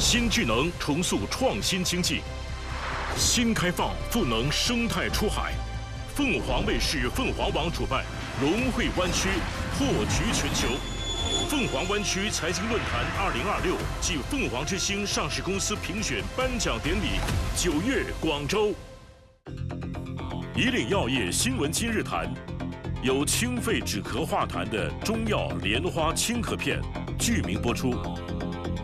新智能重塑创新经济，新开放赋能生态出海。凤凰卫视凤凰网主办融汇湾区破局全球。凤凰湾区财经论坛2026暨凤凰之星上市公司评选颁奖典礼9月广州。以岭药业新闻今日谈，有清肺止咳化痰的中药莲花清咳片，剧名播出。